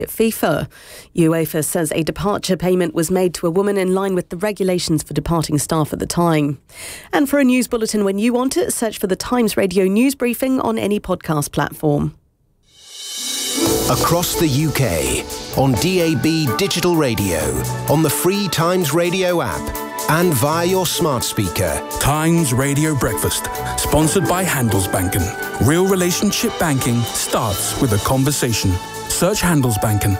At FIFA, UEFA says a departure payment was made to a woman in line with the regulations for departing staff at the time. And for a news bulletin when you want it, search for the Times Radio News Briefing on any podcast platform. Across the UK, on DAB digital radio, on the free Times Radio app, and via your smart speaker. Times Radio Breakfast, sponsored by Handelsbanken. Real relationship banking starts with a conversation. Search Handelsbanken.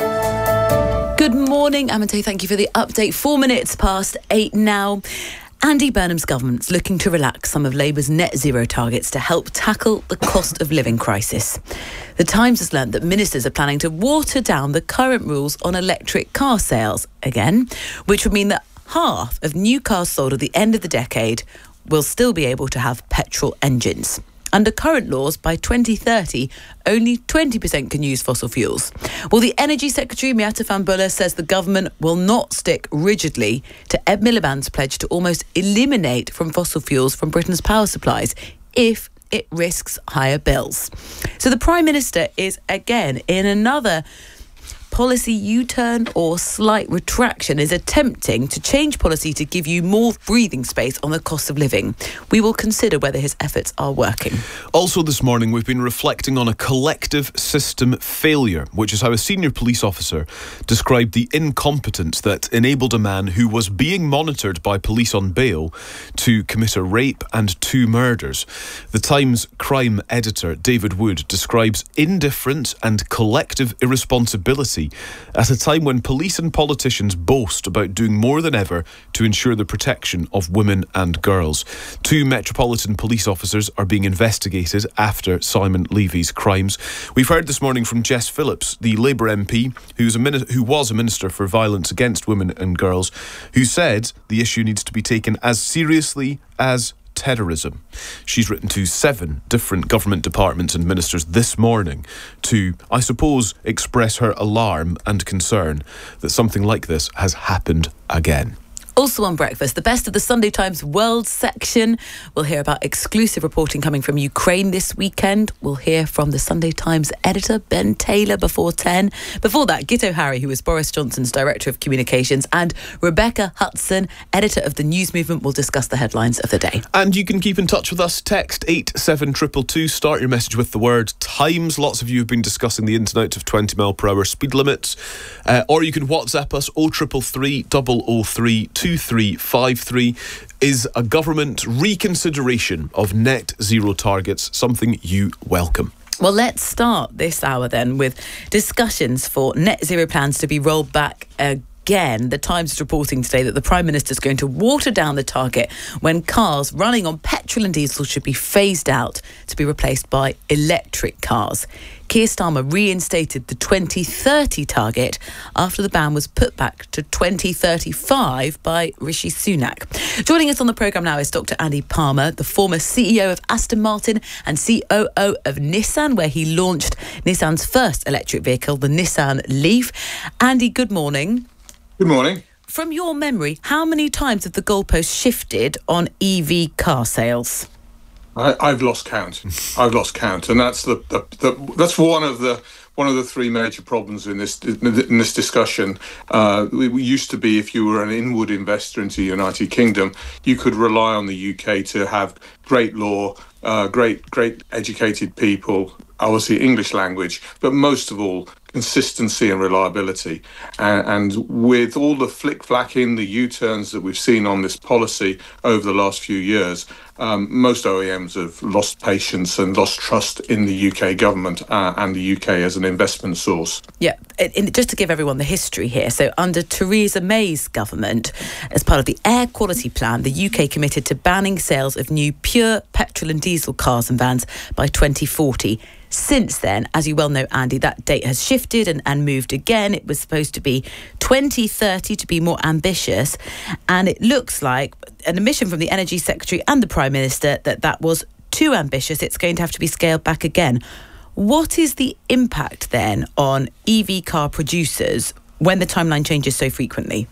Good morning, Amity. Thank you for the update. 4 minutes past 8 now. Andy Burnham's government's looking to relax some of Labour's net zero targets to help tackle the cost of living crisis. The Times has learnt that ministers are planning to water down the current rules on electric car sales again, which would mean that half of new cars sold at the end of the decade will still be able to have petrol engines. Under current laws, by 2030, only 20% can use fossil fuels. Well, the Energy Secretary, Miatta Fahnbulleh, says the government will not stick rigidly to Ed Miliband's pledge to almost eliminate from fossil fuels from Britain's power supplies if it risks higher bills. So the Prime Minister is again in another policy U-turn or slight retraction, is attempting to change policy to give you more breathing space on the cost of living. We will consider whether his efforts are working. Also this morning, we've been reflecting on a collective system failure, which is how a senior police officer described the incompetence that enabled a man who was being monitored by police on bail to commit a rape and 2 murders. The Times crime editor, David Wood, describes indifference and collective irresponsibility at a time when police and politicians boast about doing more than ever to ensure the protection of women and girls. 2 Metropolitan Police officers are being investigated after Simon Levy's crimes. We've heard this morning from Jess Phillips, the Labour MP, who was a Minister for Violence Against Women and Girls, who said the issue needs to be taken as seriously as terrorism. She's written to 7 different government departments and ministers this morning to, I suppose, express her alarm and concern that something like this has happened again. Also on breakfast, the best of the Sunday Times World section. We'll hear about exclusive reporting coming from Ukraine this weekend. We'll hear from the Sunday Times editor, Ben Taylor, before 10. Before that, Git O'Harry, who is Boris Johnson's Director of Communications, and Rebecca Hudson, editor of The News Movement, will discuss the headlines of the day. And you can keep in touch with us. Text 87222. Start your message with the word Times. Lots of you have been discussing the ins and outs of 20 mile per hour speed limits. Or you can WhatsApp us 0333 003 2353. Is a government reconsideration of net zero targets something you welcome? Well, let's start this hour then with discussions for net zero plans to be rolled back again. The Times is reporting today that the Prime Minister is going to water down the target when cars running on petrol and diesel should be phased out to be replaced by electric cars. Keir Starmer reinstated the 2030 target after the ban was put back to 2035 by Rishi Sunak. Joining us on the programme now is Dr. Andy Palmer, the former CEO of Aston Martin and COO of Nissan, where he launched Nissan's first electric vehicle, the Nissan Leaf. Andy, good morning. Good morning. From your memory, how many times have the goalposts shifted on EV car sales? I've lost count. And that's that's one of the 3 major problems in this discussion. We used to be, if you were an inward investor into the United Kingdom, you could rely on the UK to have great law, great educated people, obviously English language, but most of all consistency and reliability. And with all the flick-flacking, the U-turns that we've seen on this policy over the last few years, most OEMs have lost patience and lost trust in the UK government and the UK as an investment source. Yeah, just to give everyone the history here. So under Theresa May's government, as part of the Air Quality Plan, the UK committed to banning sales of new pure petrol and diesel cars and vans by 2040. Since then, as you well know, Andy, that date has shifted and moved again. It was supposed to be 2030 to be more ambitious. And it looks like an admission from the Energy Secretary and the Prime Minister that was too ambitious. It's going to have to be scaled back again. What is the impact then on EV car producers when the timeline changes so frequently?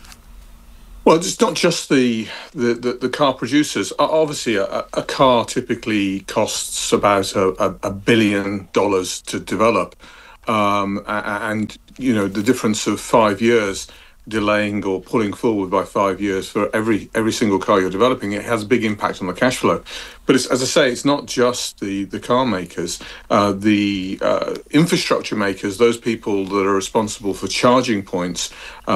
Well, it's not just the car producers. Obviously, a car typically costs about $1 billion to develop. and the difference of 5 years delaying or pulling forward by 5 years for every single car you're developing, it has a big impact on the cash flow. But as I say, it's not just the car makers, the infrastructure makers, those people that are responsible for charging points,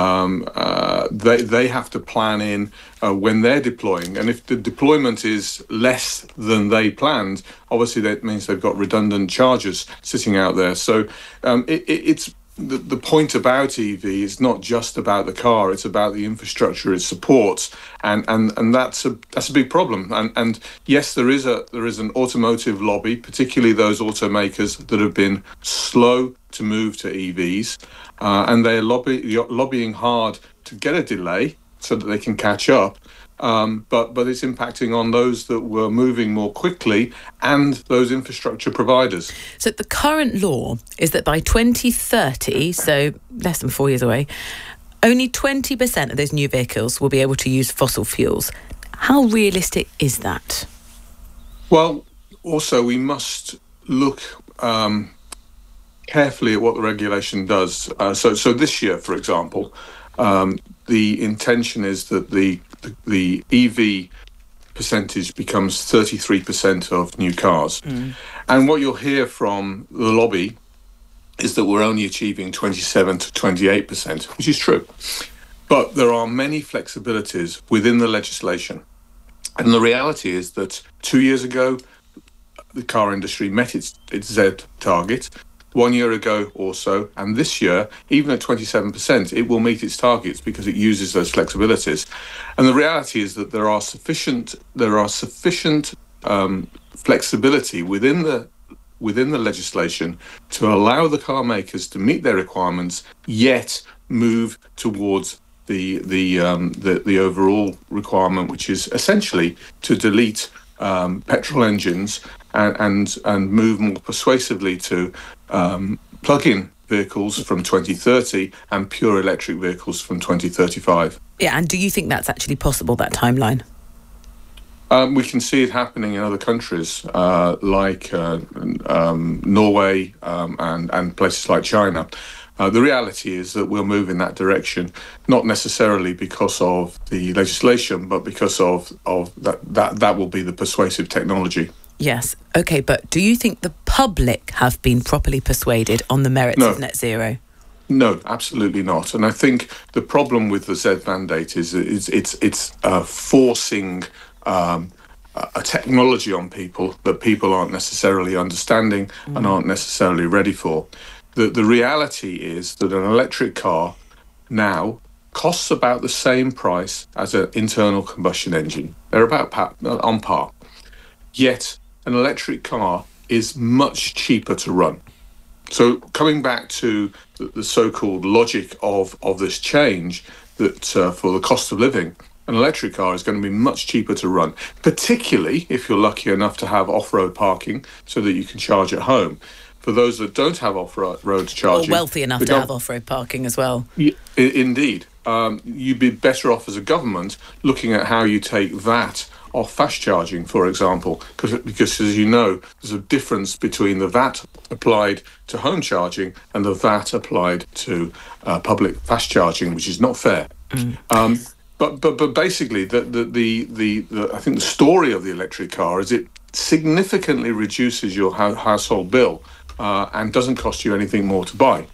they have to plan in when they're deploying. And if the deployment is less than they planned, obviously that means they've got redundant chargers sitting out there. So it's the point about EV is not just about the car; it's about the infrastructure it supports, and that's a big problem. And yes, there is an automotive lobby, particularly those automakers that have been slow to move to EVs, and they're lobbying hard to get a delay so that they can catch up. But it's impacting on those that were moving more quickly and those infrastructure providers. So the current law is that by 2030, so less than 4 years away, only 20% of those new vehicles will be able to use fossil fuels. How realistic is that? Well, also we must look carefully at what the regulation does. So this year, for example, the intention is that the EV percentage becomes 33% of new cars. And what you'll hear from the lobby is that we're only achieving 27 to 28%, which is true. But there are many flexibilities within the legislation. And the reality is that 2 years ago, the car industry met its Z target. 1 year ago or so, and this year, even at 27%, it will meet its targets because it uses those flexibilities. And the reality is that there are sufficient flexibility within the legislation to allow the car makers to meet their requirements, yet move towards the overall requirement, which is essentially to delete petrol engines and move more persuasively to plug-in vehicles from 2030 and pure electric vehicles from 2035. Yeah, and do you think that's actually possible, that timeline? We can see it happening in other countries like Norway and places like China. The reality is that we'll move in that direction, not necessarily because of the legislation, but because of that will be the persuasive technology. Yes. OK, but do you think the public have been properly persuaded on the merits of net zero? No, absolutely not. And I think the problem with the Z mandate is it's forcing a technology on people that people aren't necessarily understanding and aren't necessarily ready for. The reality is that an electric car now costs about the same price as an internal combustion engine. They're about on par. Yet an electric car is much cheaper to run. So coming back to the so-called logic of this change, that for the cost of living, an electric car is going to be much cheaper to run, particularly if you're lucky enough to have off-road parking so that you can charge at home. For those that don't have off-road charging... Or wealthy enough to have off-road parking as well. Indeed. You'd be better off as a government looking at how you take that off fast charging, for example, because as you know, there's a difference between the VAT applied to home charging and the VAT applied to public fast charging, which is not fair. But basically, I think the story of the electric car is it significantly reduces your household bill and doesn't cost you anything more to buy.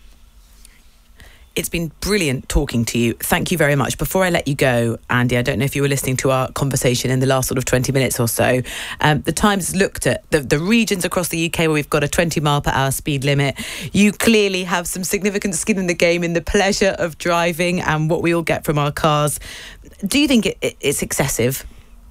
It's been brilliant talking to you. Thank you very much. Before I let you go, Andy, I don't know if you were listening to our conversation in the last sort of 20 minutes or so. The Times looked at the regions across the UK where we've got a 20 mile per hour speed limit. You clearly have some significant skin in the game in the pleasure of driving and what we all get from our cars. Do you think it's excessive?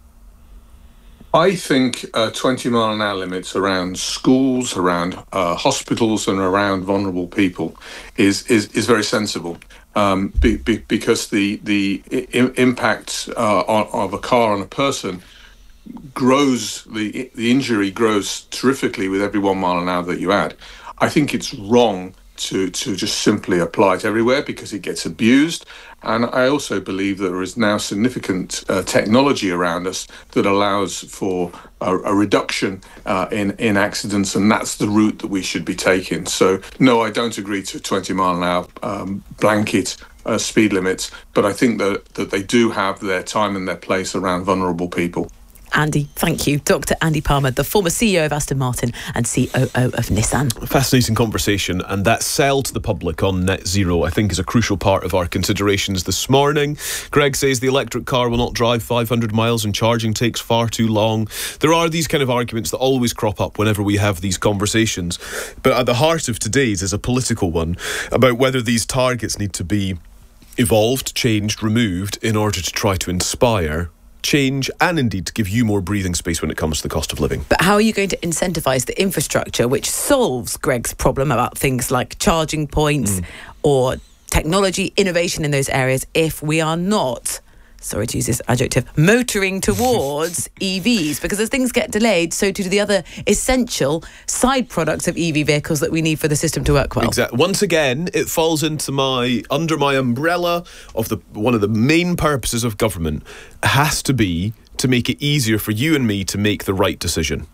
I think 20 mile an hour limits around schools, around hospitals and around vulnerable people is very sensible because the impact of a car on a person grows, the injury grows terrifically with every 1 mile an hour that you add. I think it's wrong to just simply apply it everywhere because it gets abused. And I also believe that there is now significant technology around us that allows for a reduction in accidents, and that's the route that we should be taking. So, no, I don't agree to 20 mile an hour blanket speed limits, but I think that they do have their time and their place around vulnerable people. Andy, thank you. Dr. Andy Palmer, the former CEO of Aston Martin and COO of Nissan. Fascinating conversation, and that sell to the public on net zero, I think, is a crucial part of our considerations this morning. Greg says the electric car will not drive 500 miles and charging takes far too long. There are these kind of arguments that always crop up whenever we have these conversations, but at the heart of today's is a political one about whether these targets need to be evolved, changed, removed in order to try to inspire change and indeed to give you more breathing space when it comes to the cost of living. But how are you going to incentivise the infrastructure which solves Greg's problem about things like charging points or technology innovation in those areas if we are not, sorry to use this adjective, motoring towards EVs? Because as things get delayed, so too do the other essential side products of EV vehicles that we need for the system to work well. Exactly. Once again, it falls into under my umbrella of one of the main purposes of government has to be to make it easier for you and me to make the right decision.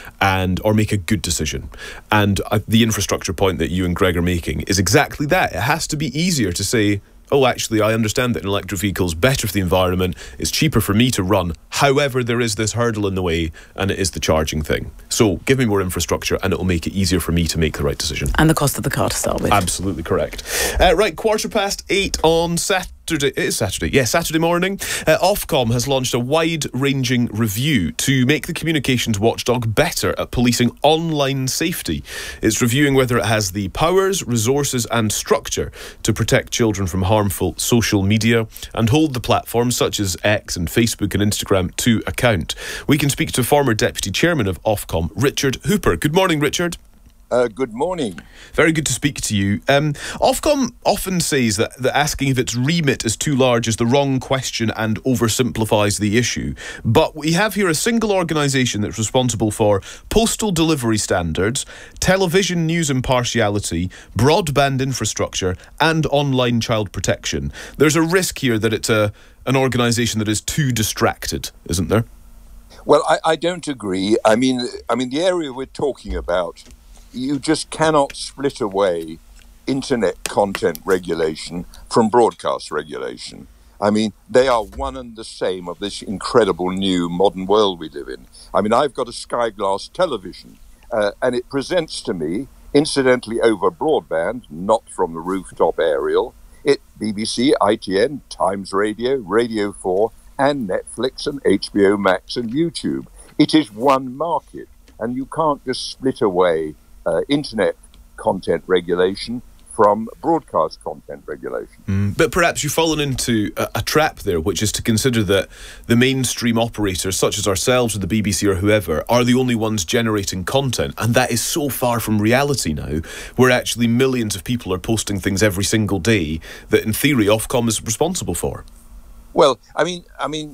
Or make a good decision. And the infrastructure point that you and Greg are making is exactly that. It has to be easier to say, oh, actually, I understand that an electric vehicle is better for the environment, it's cheaper for me to run. However, there is this hurdle in the way, and it is the charging thing. So give me more infrastructure, and it will make it easier for me to make the right decision. And the cost of the car to start with. Absolutely correct. Right, 8:15 on Saturday. It is Saturday. Yeah, Saturday morning. Ofcom has launched a wide-ranging review to make the communications watchdog better at policing online safety. It's reviewing whether it has the powers, resources and structure to protect children from harmful social media and hold the platforms such as X and Facebook and Instagram to account. We can speak to former Deputy Chairman of Ofcom, Richard Hooper. Good morning, Richard. Good morning. Very good to speak to you. Ofcom often says that asking if its remit is too large is the wrong question and oversimplifies the issue. But we have here a single organisation that's responsible for postal delivery standards, television news impartiality, broadband infrastructure and online child protection. There's a risk here that it's an organisation that is too distracted, isn't there? Well, I don't agree. I mean, the area we're talking about, you just cannot split away internet content regulation from broadcast regulation. I mean, they are one and the same of this incredible new modern world we live in. I mean, I've got a Sky Glass television, and it presents to me, incidentally over broadband, not from the rooftop aerial, BBC, ITN, Times Radio, Radio 4, and Netflix and HBO Max and YouTube. It is one market, and you can't just split away internet content regulation from broadcast content regulation. But perhaps you've fallen into a trap there, which is to consider that the mainstream operators, such as ourselves or the BBC or whoever, are the only ones generating content. And that is so far from reality now, where actually millions of people are posting things every single day that, in theory, Ofcom is responsible for. Well, I mean,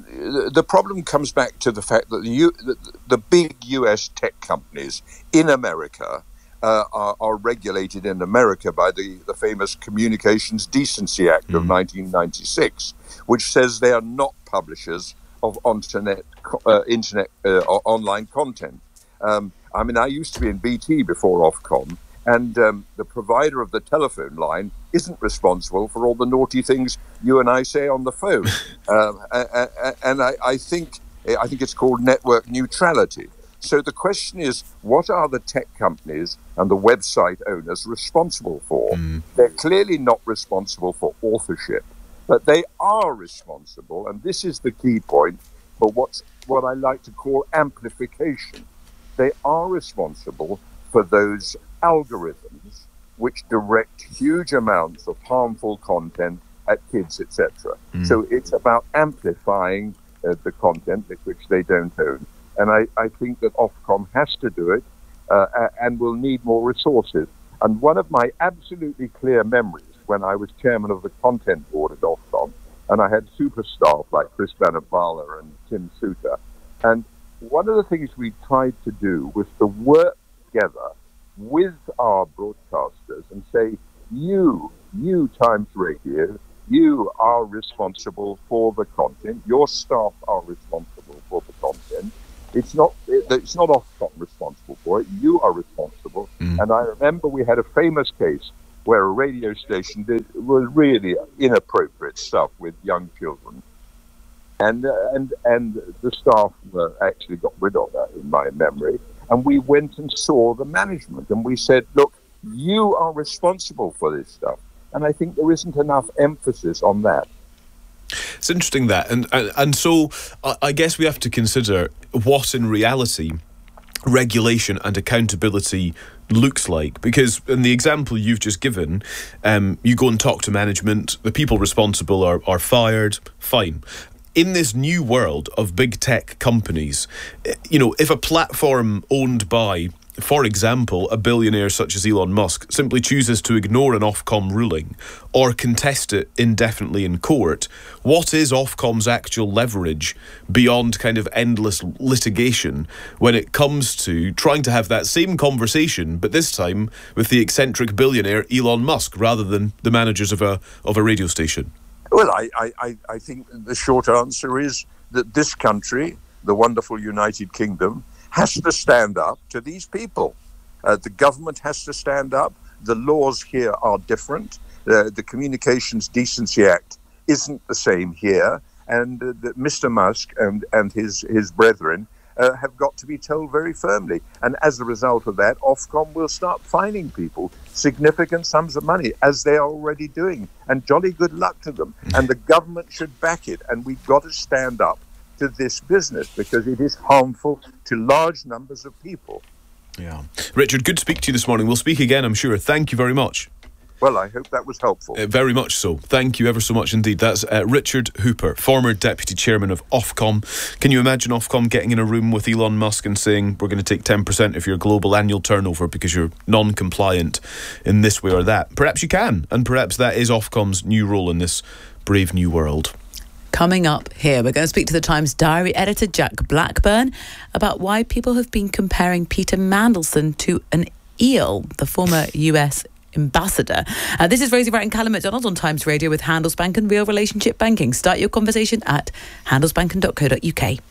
the problem comes back to the fact that the big US tech companies in America are regulated in America by the famous Communications Decency Act of 1996, which says they are not publishers of internet or online content. I mean, I used to be in BT before Ofcom, and the provider of the telephone line isn't responsible for all the naughty things you and I say on the phone. And I think it's called network neutrality. So the question is, what are the tech companies and the website owners responsible for? They're clearly not responsible for authorship, but they are responsible, and this is the key point, for what I like to call amplification. They are responsible for those algorithms which direct huge amounts of harmful content at kids, etc. So it's about amplifying the content which they don't own. And I think that Ofcom has to do it and will need more resources. And one of my absolutely clear memories when I was chairman of the content board at Ofcom, and I had super staff like Chris Banabala and Tim Souter, and one of the things we tried to do was to work together with our broadcasters and say, you Times Radio, you are responsible for the content. Your staff are responsible for the content. It's not Ofcom responsible for it. You are responsible. And I remember we had a famous case where a radio station was really inappropriate stuff with young children, and the staff actually got rid of that, in my memory. And we went and saw the management, and we said, look, you are responsible for this stuff. And I think there isn't enough emphasis on that. It's interesting that, and so I guess we have to consider what in reality regulation and accountability looks like, because in the example you've just given, you go and talk to management, the people responsible are fired, fine. In this new world of big tech companies, if a platform owned by, for example, a billionaire such as Elon Musk simply chooses to ignore an Ofcom ruling or contest it indefinitely in court, what is Ofcom's actual leverage beyond kind of endless litigation when it comes to trying to have that same conversation, but this time with the eccentric billionaire Elon Musk rather than the managers of a radio station? Well, I think the short answer is that this country, the wonderful United Kingdom, has to stand up to these people. The government has to stand up. The laws here are different. The Communications Decency Act isn't the same here. And Mr. Musk and his brethren have got to be told very firmly. And as a result of that, Ofcom will start fining people significant sums of money, as they are already doing. And jolly good luck to them. And the government should back it. And we've got to stand up to this business, because it is harmful to large numbers of people. Yeah. Richard, good to speak to you this morning. We'll speak again, I'm sure. Thank you very much. Well, I hope that was helpful. Very much so. Thank you ever so much indeed. That's Richard Hooper, former Deputy Chairman of Ofcom. Can you imagine Ofcom getting in a room with Elon Musk and saying, we're going to take 10% of your global annual turnover because you're non-compliant in this way or that? Perhaps you can, and perhaps that is Ofcom's new role in this brave new world. Coming up here, we're going to speak to the Times Diary editor Jack Blackburn about why people have been comparing Peter Mandelson to an eel, the former US ambassador. This is Rosie Wright and Callum McDonald on Times Radio with Handelsbanken Real Relationship Banking. Start your conversation at handelsbanken.co.uk.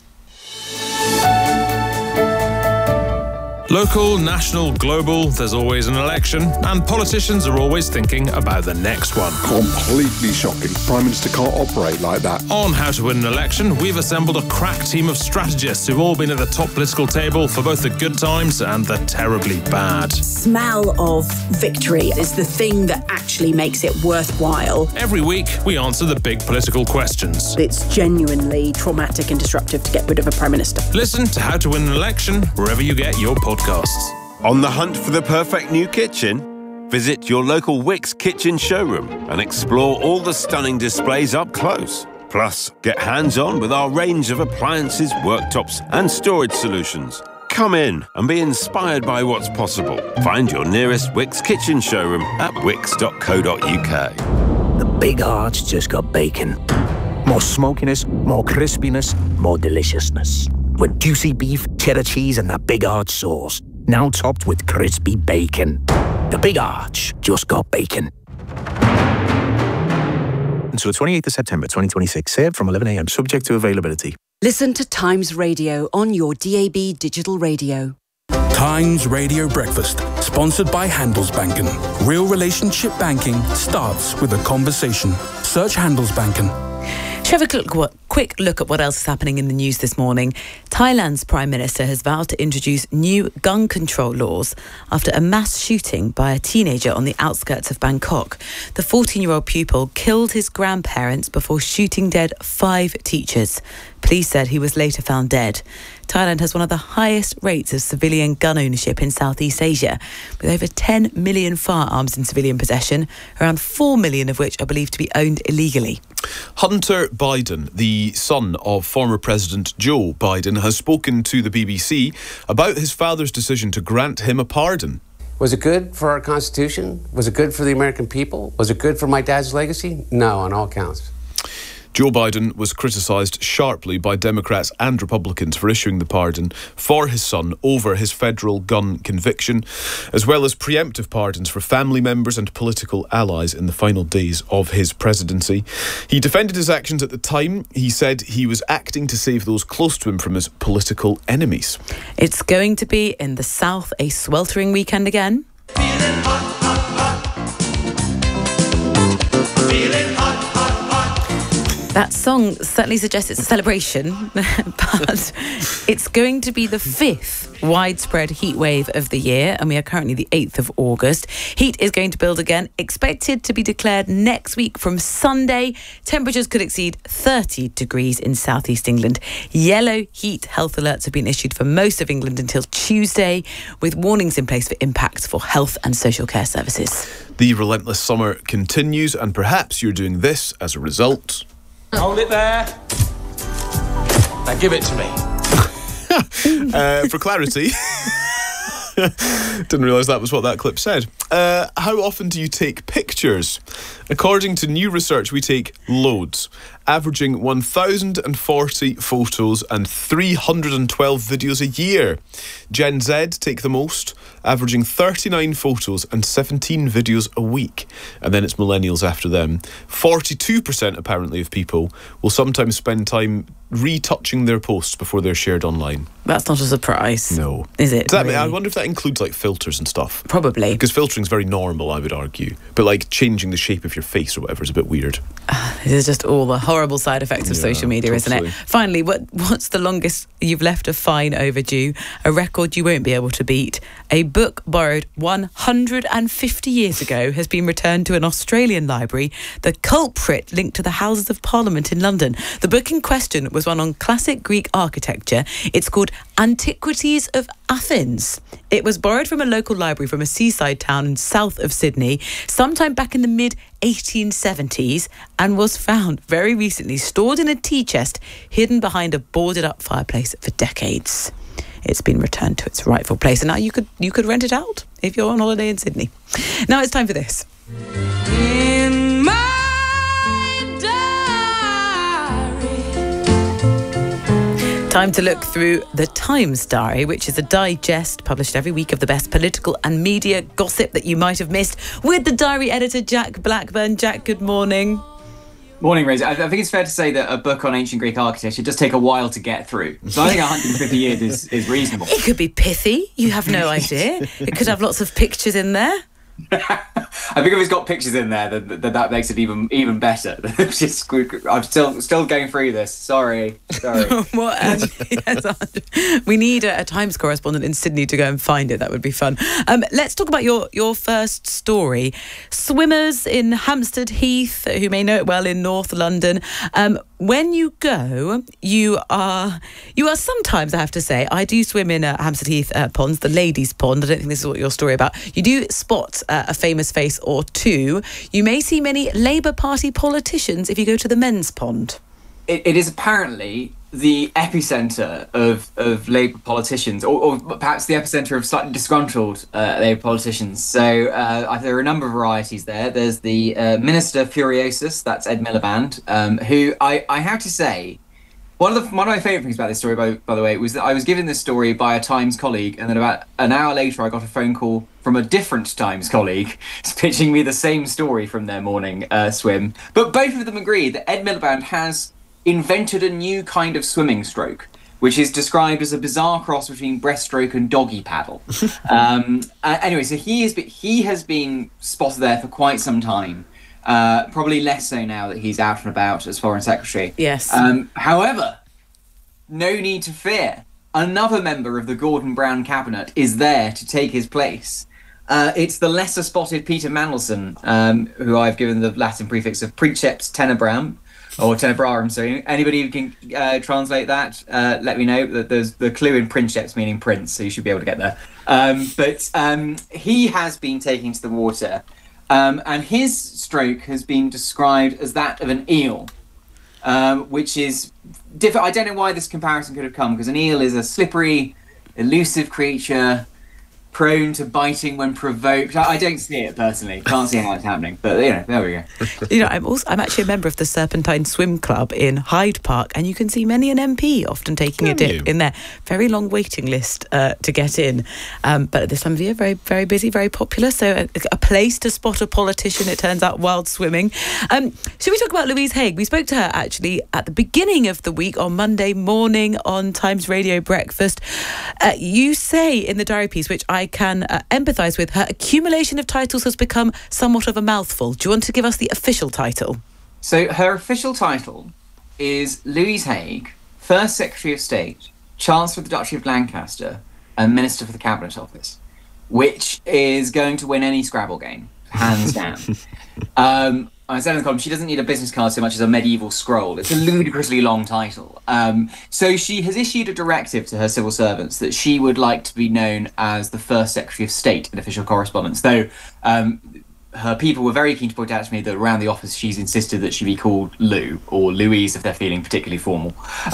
Local, national, global, there's always an election, and politicians are always thinking about the next one. Completely shocking. Prime Minister can't operate like that. On How to Win an Election, we've assembled a crack team of strategists who've all been at the top political table for both the good times and the terribly bad. Smell of victory is the thing that actually makes it worthwhile. Every week, we answer the big political questions. It's genuinely traumatic and disruptive to get rid of a Prime Minister. Listen to How to Win an Election wherever you get your podcasts. On the hunt for the perfect new kitchen? Visit your local Wickes kitchen showroom and explore all the stunning displays up close. Plus, get hands-on with our range of appliances, worktops and storage solutions. Come in and be inspired by what's possible. Find your nearest Wickes kitchen showroom at wickes.co.uk. The Big Arch just got bacon. More smokiness, more crispiness, more deliciousness. With juicy beef, cheddar cheese and that Big Arch sauce. Now topped with crispy bacon. The Big Arch just got bacon. Until the 28th of September 2026. Served from 11 a.m. Subject to availability. Listen to Times Radio on your DAB digital radio. Times Radio Breakfast, sponsored by Handelsbanken. Real relationship banking starts with a conversation. Search Handelsbanken. Shall we have a quick look at what else is happening in the news this morning? Thailand's Prime Minister has vowed to introduce new gun control laws after a mass shooting by a teenager on the outskirts of Bangkok. The 14-year-old pupil killed his grandparents before shooting dead 5 teachers. Police said he was later found dead. Thailand has one of the highest rates of civilian gun ownership in Southeast Asia, with over 10 million firearms in civilian possession, around 4 million of which are believed to be owned illegally. Hunter Biden, the son of former President Joe Biden, has spoken to the BBC about his father's decision to grant him a pardon. Was it good for our Constitution? Was it good for the American people? Was it good for my dad's legacy? No, on all counts. Joe Biden was criticised sharply by Democrats and Republicans for issuing the pardon for his son over his federal gun conviction, as well as preemptive pardons for family members and political allies in the final days of his presidency. He defended his actions at the time. He said he was acting to save those close to him from his political enemies. It's going to be in the south a sweltering weekend again. That song certainly suggests it's a celebration, but it's going to be the 5th widespread heat wave of the year, and we are currently the 8th of August. Heat is going to build again, expected to be declared next week from Sunday. Temperatures could exceed 30 degrees in southeast England. Yellow heat health alerts have been issued for most of England until Tuesday, with warnings in place for impacts for health and social care services. The relentless summer continues, and perhaps you're doing this as a result. Hold it there. Now give it to me. For clarity, didn't realise that was what that clip said. How often do you take pictures? According to new research, we take loads, averaging 1,040 photos and 312 videos a year. Gen Z take the most, averaging 39 photos and 17 videos a week. And then it's millennials after them. 42% apparently of people will sometimes spend time retouching their posts before they're shared online. That's not a surprise. No. Is it? Does that really? I wonder if that includes like filters and stuff. Probably. Because filtering's very normal, I would argue. But like changing the shape of your face or whatever is a bit weird. This is just all the horrible side effects of social media, totally. isn't it? Finally, what's the longest you've left a fine overdue? A record you won't be able to beat. A book borrowed 150 years ago has been returned to an Australian library. The culprit linked to the Houses of Parliament in London. The book in question was one on classic Greek architecture. It's called Antiquities of Athens. It was borrowed from a local library from a seaside town south of Sydney sometime back in the mid-1870s and was found very recently stored in a tea chest hidden behind a boarded-up fireplace for decades. It's been returned to its rightful place, and now you could rent it out if you're on holiday in Sydney. Now it's time for this. In my Time to look through the Times Diary, which is a digest published every week of the best political and media gossip that you might have missed, with the diary editor, Jack Blackburn. Jack, good morning. Morning, Rosie. I think it's fair to say that a book on ancient Greek architecture does take a while to get through. So I think 150 years is reasonable. It could be pithy. You have no idea. It could have lots of pictures in there. I think if it's got pictures in there, then that makes it even better. I'm still going through this. Sorry. We need a Times correspondent in Sydney to go and find it. That would be fun. Let's talk about your first story. Swimmers in Hampstead Heath, who may know it well in North London. When you go, you are sometimes, I have to say, I do swim in Hampstead Heath ponds, the ladies' pond. I don't think this is what your story about. You do spot a famous face or two. You may see many Labour Party politicians if you go to the men's pond. It is apparently the epicentre of Labour politicians, or perhaps the epicentre of slightly disgruntled Labour politicians. So there are a number of varieties there. There's the Minister Furiosus, that's Ed Miliband, who I have to say, one of my favourite things about this story, by the way, was that I was given this story by a Times colleague, and then about an hour later I got a phone call from a different Times colleague pitching me the same story from their morning swim. But both of them agree that Ed Miliband has invented a new kind of swimming stroke, which is described as a bizarre cross between breaststroke and doggy paddle. Anyway, so he has been spotted there for quite some time. Probably less so now that he's out and about as Foreign Secretary. Yes. However, no need to fear. Another member of the Gordon Brown cabinet is there to take his place. It's the lesser spotted Peter Mandelson, who I've given the Latin prefix of Princeps Tenebram, or Tenebrarum, sorry. Anybody who can translate that, let me know. That there's the clue in Princeps meaning prince, so you should be able to get there. But he has been taken to the water, and his stroke has been described as that of an eel, which is different. I don't know why this comparison could have come, because an eel is a slippery, elusive creature, prone to biting when provoked. I don't see it personally. Can't see how it's happening. But there we go. I'm actually a member of the Serpentine Swim Club in Hyde Park, and you can see many an MP often taking a dip in there. Very long waiting list to get in. But at this time of year, very, very busy, very popular. So a place to spot a politician, it turns out, while swimming. Should we talk about Louise Haigh? We spoke to her actually at the beginning of the week on Monday morning on Times Radio Breakfast. You say in the diary piece, which I can empathise with, her accumulation of titles has become somewhat of a mouthful. Do you want to give us the official title? So her official title is Louise Haigh, First Secretary of State, Chancellor of the Duchy of Lancaster, and Minister for the Cabinet Office, which is going to win any Scrabble game, hands down. I said in the column, she doesn't need a business card so much as a medieval scroll. It's a ludicrously long title. So she has issued a directive to her civil servants that she would like to be known as the First Secretary of State in official correspondence, though her people were very keen to point out to me that around the office she's insisted that she be called Lou, or Louise if they're feeling particularly formal.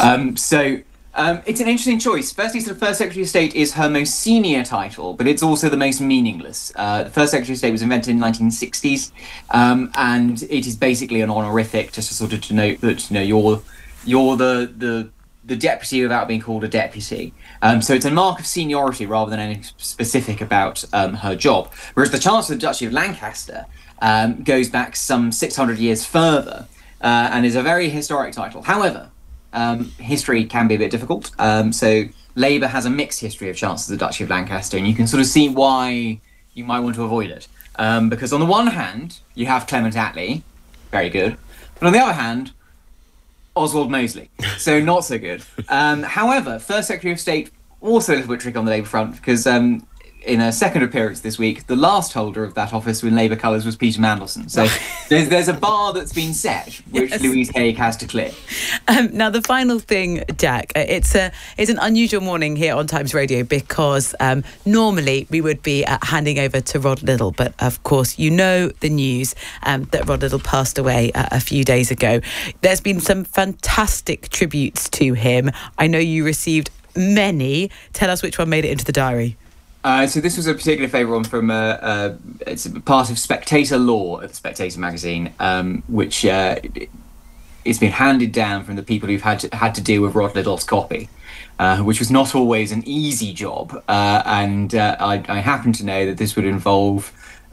It's an interesting choice. Firstly, the First Secretary of State is her most senior title, but it's also the most meaningless. The First Secretary of State was invented in the 1960s, and it is basically an honorific, just to sort of denote that you're the deputy without being called a deputy. So it's a mark of seniority rather than anything specific about her job. Whereas the Chancellor of the Duchy of Lancaster goes back some 600 years further and is a very historic title. However, history can be a bit difficult. So Labour has a mixed history of Chancellor of the Duchy of Lancaster, and you can sort of see why you might want to avoid it. Because on the one hand, you have Clement Attlee, very good. But on the other hand, Oswald Mosley, so not so good. However, First Secretary of State, also a little bit tricky on the Labour front, because in a second appearance this week, the last holder of that office with Labour colours was Peter Mandelson. So there's a bar that's been set, which Louise Haigh has to clear. Now, the final thing, Jack, it's an unusual morning here on Times Radio because normally we would be handing over to Rod Liddle, but of course you know the news that Rod Liddle passed away a few days ago. There's been some fantastic tributes to him. I know you received many. Tell us which one made it into the diary. So this was a particular favourite one from it's part of Spectator Law at the Spectator magazine, which it's been handed down from the people who've had to deal with Rod Liddle's copy, which was not always an easy job. And I happen to know that this would involve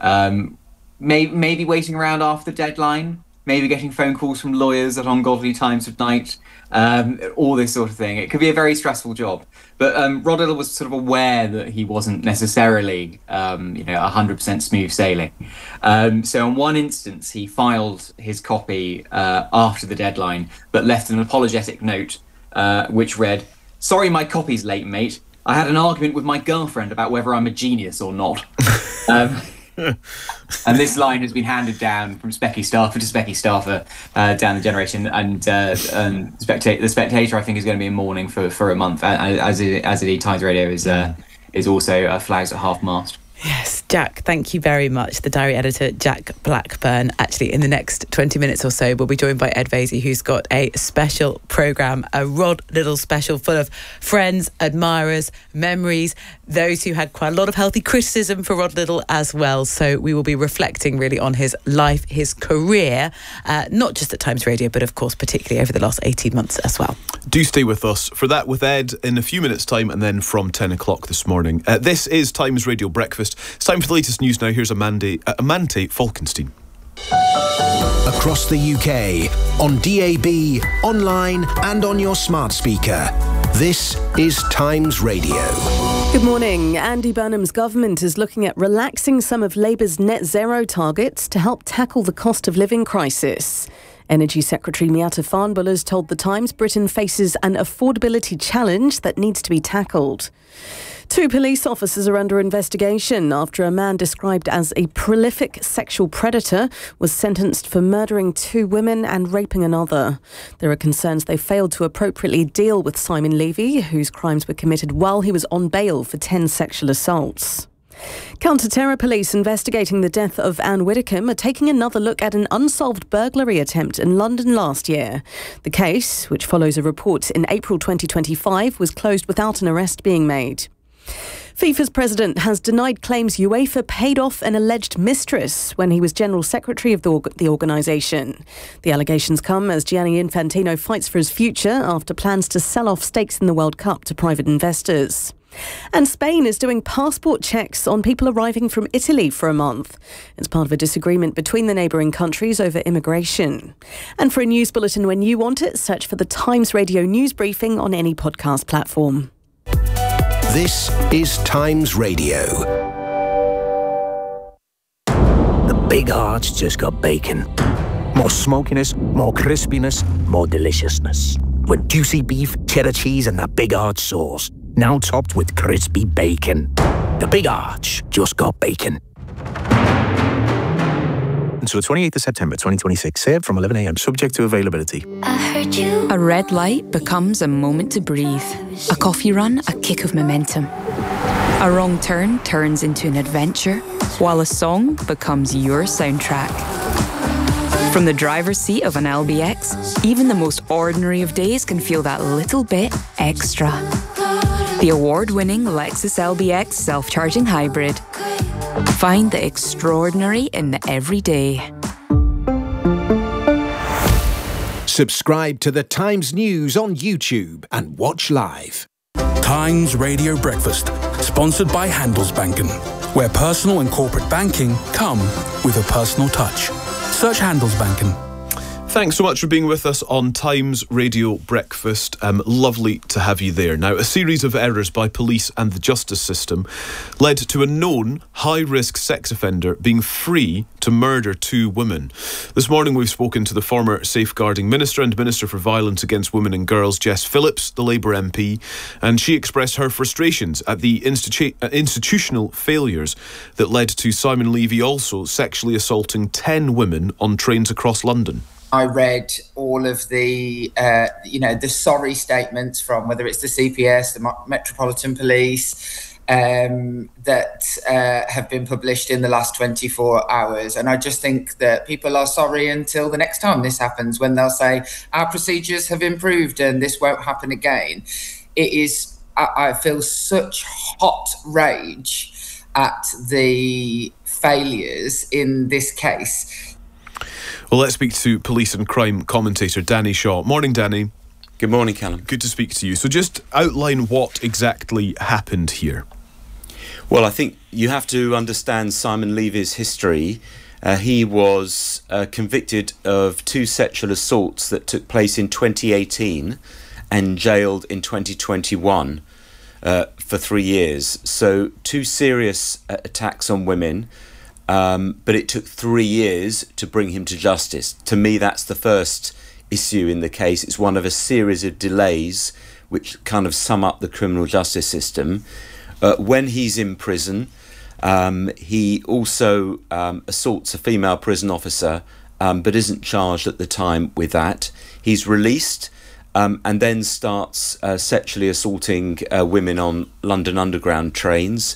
maybe waiting around after the deadline, maybe getting phone calls from lawyers at ungodly times of night, all this sort of thing. It could be a very stressful job. But Rod Liddle was sort of aware that he wasn't necessarily, 100% smooth sailing. So in one instance, he filed his copy after the deadline, but left an apologetic note, which read, "Sorry my copy's late, mate. I had an argument with my girlfriend about whether I'm a genius or not." And this line has been handed down from Specky Staffer to Specky Staffer down the generation, and the Spectator I think is going to be in mourning for a month, as indeed Times Radio is also flags at half mast. Yes, Jack, thank you very much. The diary editor, Jack Blackburn. Actually, in the next 20 minutes or so, we'll be joined by Ed Vasey, who's got a special programme, a Rod Liddle special full of friends, admirers, memories, those who had quite a lot of healthy criticism for Rod Liddle as well. So we will be reflecting really on his life, his career, not just at Times Radio, but of course, particularly over the last 18 months as well. Do stay with us for that with Ed in a few minutes' time, and then from 10 o'clock this morning. This is Times Radio Breakfast. It's time for the latest news now. Here's Amante Falkenstein. Across the UK, on DAB, online and on your smart speaker. This is Times Radio. Good morning. Andy Burnham's government is looking at relaxing some of Labour's net zero targets to help tackle the cost of living crisis. Energy Secretary Miatta Fahnbulleh has told The Times Britain faces an affordability challenge that needs to be tackled. 2 police officers are under investigation after a man described as a prolific sexual predator was sentenced for murdering 2 women and raping another. There are concerns they failed to appropriately deal with Simon Levy, whose crimes were committed while he was on bail for 10 sexual assaults. Counter-terror police investigating the death of Anne Widdecombe are taking another look at an unsolved burglary attempt in London last year. The case, which follows a report in April 2025, was closed without an arrest being made. FIFA's president has denied claims UEFA paid off an alleged mistress when he was General Secretary of the organisation. The allegations come as Gianni Infantino fights for his future after plans to sell off stakes in the World Cup to private investors. And Spain is doing passport checks on people arriving from Italy for a month. It's part of a disagreement between the neighbouring countries over immigration. And for a news bulletin when you want it, search for the Times Radio News Briefing on any podcast platform. This is Times Radio. The big arch just got bacon. More smokiness, more crispiness, more deliciousness. With juicy beef, cheddar cheese and that big arch sauce. Now topped with crispy bacon. The Big Arch just got bacon. Until the 28th of September 2026. Served from 11 a.m. subject to availability. A red light becomes a moment to breathe. A coffee run, a kick of momentum. A wrong turn turns into an adventure, while a song becomes your soundtrack. From the driver's seat of an LBX, even the most ordinary of days can feel that little bit extra. The award-winning Lexus LBX self-charging hybrid. Find the extraordinary in the everyday. Subscribe to the Times News on YouTube and watch live. Times Radio Breakfast, sponsored by Handelsbanken, where personal and corporate banking come with a personal touch. Search Handelsbanken. Thanks so much for being with us on Times Radio Breakfast. Lovely to have you there. Now, a series of errors by police and the justice system led to a known high-risk sex offender being free to murder 2 women. This morning we've spoken to the former Safeguarding Minister and Minister for Violence Against Women and Girls, Jess Phillips, the Labour MP, and she expressed her frustrations at the institutional failures that led to Simon Levy also sexually assaulting 10 women on trains across London. I read all of the, the sorry statements from whether it's the CPS, the Metropolitan Police, that have been published in the last 24 hours. And I just think that people are sorry until the next time this happens, when they'll say, our procedures have improved and this won't happen again. It is, I feel such hot rage at the failures in this case. Well, let's speak to police and crime commentator Danny Shaw. Morning, Danny. Good morning, Callum. Good to speak to you. So just outline what exactly happened here. Well, I think you have to understand Simon Levy's history. He was convicted of 2 sexual assaults that took place in 2018 and jailed in 2021 for 3 years. So 2 serious attacks on women. But it took 3 years to bring him to justice. To me, that's the first issue in the case. It's one of a series of delays which kind of sum up the criminal justice system. When he's in prison, he also assaults a female prison officer, but isn't charged at the time with that. He's released and then starts sexually assaulting women on London Underground trains.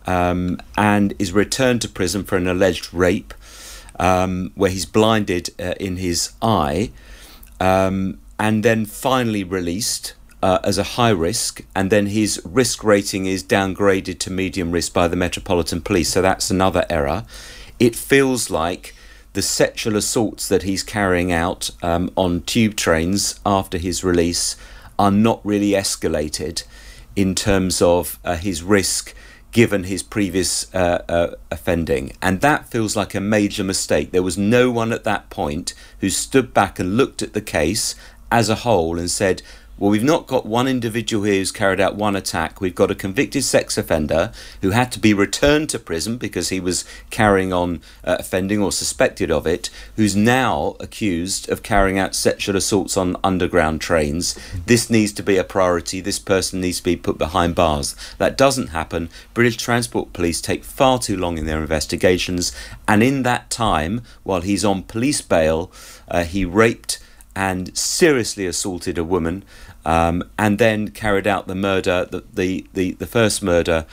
And is returned to prison for an alleged rape, where he's blinded in his eye, and then finally released as a high risk, and then his risk rating is downgraded to medium risk by the Metropolitan Police. So that's another error. It feels like the sexual assaults that he's carrying out on tube trains after his release are not really escalated in terms of his risk given his previous offending. And that feels like a major mistake. There was no one at that point who stood back and looked at the case as a whole and said, well, we've not got one individual here who's carried out one attack. We've got a convicted sex offender who had to be returned to prison because he was carrying on offending or suspected of it, who's now accused of carrying out sexual assaults on underground trains. This needs to be a priority. This person needs to be put behind bars. That doesn't happen. British Transport Police take far too long in their investigations. And in that time, while he's on police bail, he raped and seriously assaulted a woman, and then carried out the murder, the first murder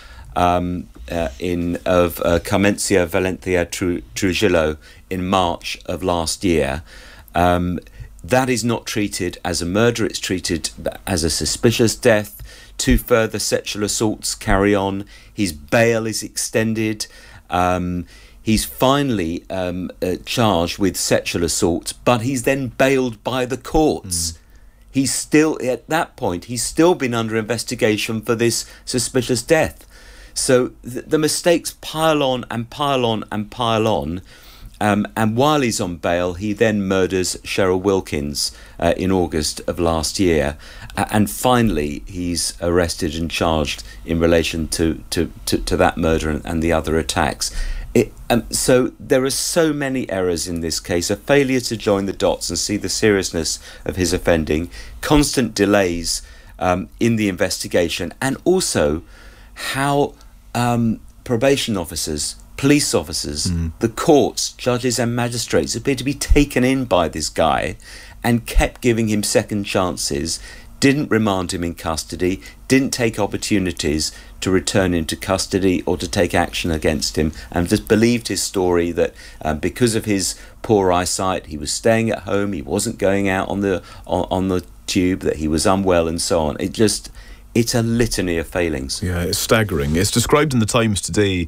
of Carmencia Valencia Trujillo in March of last year. That is not treated as a murder, it's treated as a suspicious death. 2 further sexual assaults carry on. His bail is extended. He's finally charged with sexual assault, but he's then bailed by the courts. He's still, at that point, he's still been under investigation for this suspicious death. So the mistakes pile on and pile on and pile on. And while he's on bail, he then murders Cheryl Wilkins in August of last year. And finally, he's arrested and charged in relation to that murder and the other attacks. So there are so many errors in this case, a failure to join the dots and see the seriousness of his offending, constant delays in the investigation, and also how probation officers, police officers, the courts, judges and magistrates appear to be taken in by this guy and kept giving him second chances, didn't remand him in custody, didn't take opportunities to return him to custody or to take action against him, and just believed his story that because of his poor eyesight, he was staying at home, he wasn't going out on the tube, that he was unwell and so on. It's a litany of failings. Yeah, it's staggering. It's described in the Times today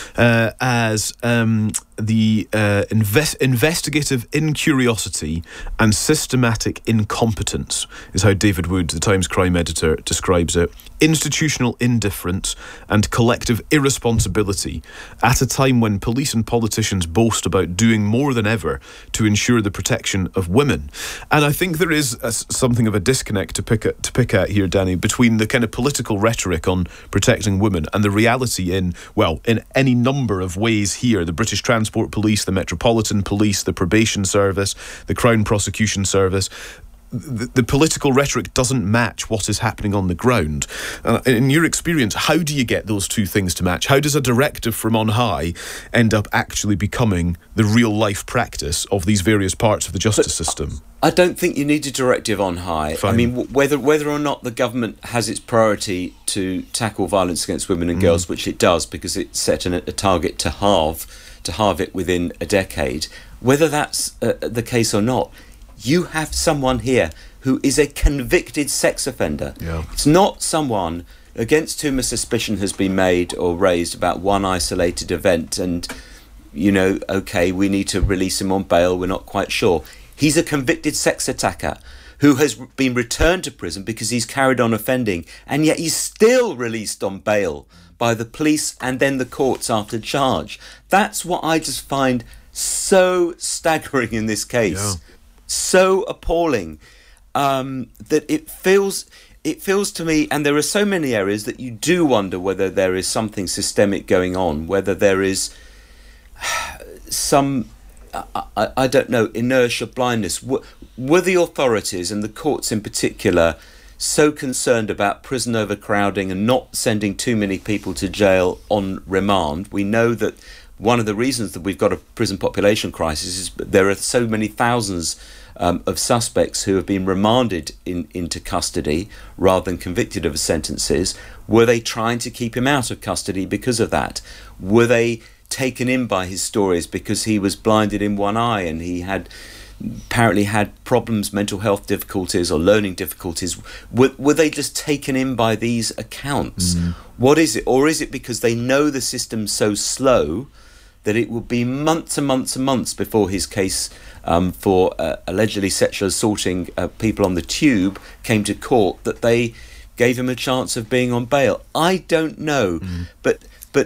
as the investigative incuriosity and systematic incompetence is how David Wood, the Times crime editor, describes it. Institutional indifference and collective irresponsibility at a time when police and politicians boast about doing more than ever to ensure the protection of women. And I think there is something of a disconnect to pick at here, Danny, between the kind of political rhetoric on protecting women and the reality in any number of ways here. The British Transport Police, the Metropolitan Police, the Probation Service, the Crown Prosecution Service. The political rhetoric doesn't match what is happening on the ground. In your experience, how do you get those two things to match? How does a directive from on high end up actually becoming the real-life practice of these various parts of the justice system? I don't think you need a directive on high. Fine. I mean, whether or not the government has its priority to tackle violence against women and girls, which it does, because it set a target to halve it within a decade, whether that's the case or not, you have someone here who is a convicted sex offender. Yeah. It's not someone against whom a suspicion has been made or raised about one isolated event and, okay, we need to release him on bail, we're not quite sure. He's a convicted sex attacker who has been returned to prison because he's carried on offending, and yet he's still released on bail by the police and then the courts after charge. That's what I just find so staggering in this case. Yeah. So appalling that it feels to me, and there are so many areas that you do wonder whether there is something systemic going on, whether there is some, I don't know, inertia, blindness. Were the authorities and the courts in particular so concerned about prison overcrowding and not sending too many people to jail on remand? We know that one of the reasons that we've got a prison population crisis is there are so many thousands of suspects who have been remanded into custody rather than convicted of sentences. Were they trying to keep him out of custody because of that? Were they taken in by his stories because he was blinded in one eye and he had apparently had problems, mental health difficulties or learning difficulties? Were they just taken in by these accounts? What is it? Or is it because they know the system's so slow that it will be months and months and months before his case for allegedly sexually assaulting people on the tube came to court, that they gave him a chance of being on bail? I don't know, but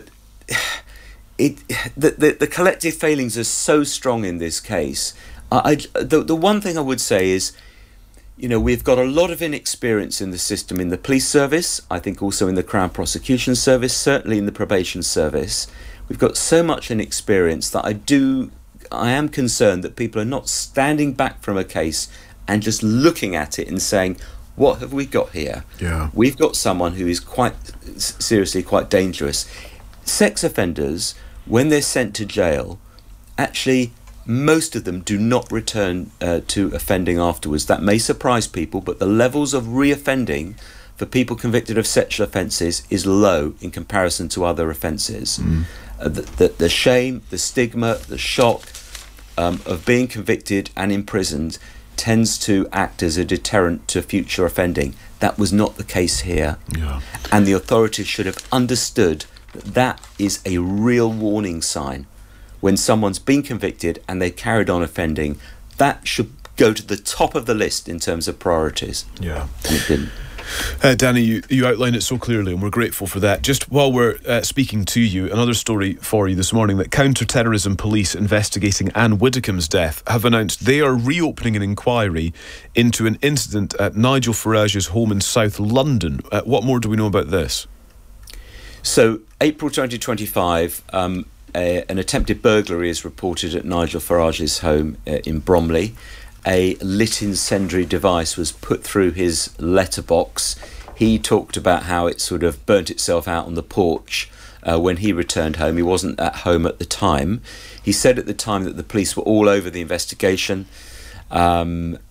the collective failings are so strong in this case. The one thing I would say is, we've got a lot of inexperience in the system, in the police service, I think also in the Crown Prosecution Service, certainly in the probation service. We've got so much inexperience that I am concerned that people are not standing back from a case and just looking at it and saying, what have we got here? Yeah. We've got someone who is quite seriously quite dangerous. Sex offenders, when they're sent to jail, actually most of them do not return to offending afterwards. That may surprise people, but the levels of reoffending for people convicted of sexual offences is low in comparison to other offences. The shame, the stigma, the shock of being convicted and imprisoned tends to act as a deterrent to future offending. That was not the case here. Yeah. And the authorities should have understood that that is a real warning sign. When someone's been convicted and they carried on offending, that should go to the top of the list in terms of priorities. Yeah. And it didn't. Danny, you outlined it so clearly, and we're grateful for that. Just while we're speaking to you, another story for you this morning, that counter-terrorism police investigating Anne Widdecombe's death have announced they are reopening an inquiry into an incident at Nigel Farage's home in South London. What more do we know about this? So, April 2025, an attempted burglary is reported at Nigel Farage's home in Bromley. A lit incendiary device was put through his letterbox. He talked about how it sort of burnt itself out on the porch when he returned home. He wasn't at home at the time. He said at the time that the police were all over the investigation, and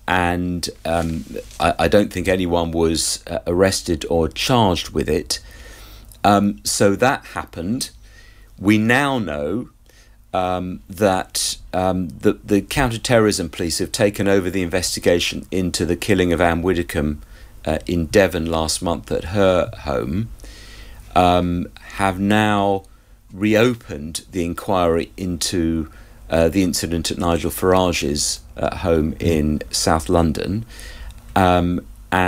I don't think anyone was arrested or charged with it. So that happened. We now know that the counter-terrorism police have taken over the investigation into the killing of Anne Widdecombe in Devon last month at her home, have now reopened the inquiry into the incident at Nigel Farage's home in South London. And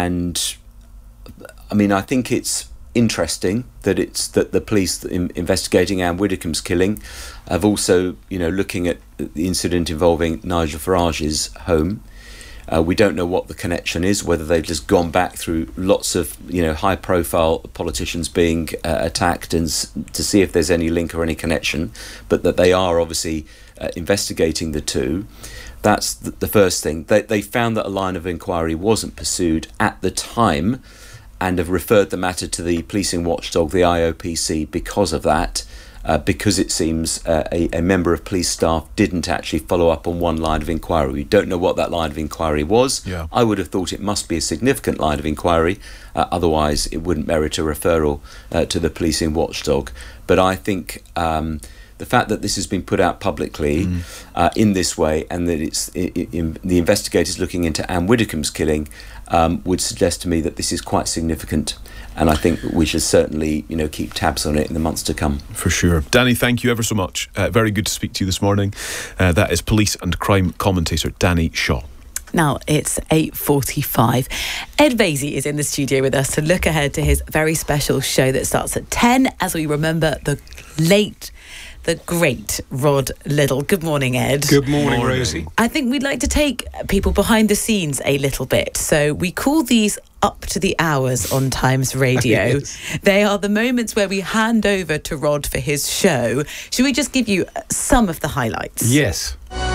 I mean, I think it's interesting that the police investigating Anne Widdecombe's killing have also, looking at the incident involving Nigel Farage's home. We don't know what the connection is, whether they've just gone back through lots of, high-profile politicians being attacked and to see if there's any link or any connection, but that they are obviously investigating the two. That's the first thing. They found that a line of inquiry wasn't pursued at the time, and have referred the matter to the policing watchdog, the IOPC, because of that, because it seems a member of police staff didn't actually follow up on one line of inquiry. We don't know what that line of inquiry was. Yeah. I would have thought it must be a significant line of inquiry, otherwise it wouldn't merit a referral to the policing watchdog. But I think the fact that this has been put out publicly in this way, and that it's the investigators looking into Anne Widdecombe's killing, would suggest to me that this is quite significant, and I think we should certainly keep tabs on it in the months to come. For sure. Danny, thank you ever so much. Very good to speak to you this morning. That is police and crime commentator Danny Shaw. Now it's 8:45. Ed Vaizey is in the studio with us to look ahead to his very special show that starts at 10 as we remember the great Rod Liddle. Good morning, Ed. Good morning, Rosie. I think we'd like to take people behind the scenes a little bit. So we call these Up to the Hours on Times Radio. Yes. They are the moments where we hand over to Rod for his show. Should we just give you some of the highlights? Yes.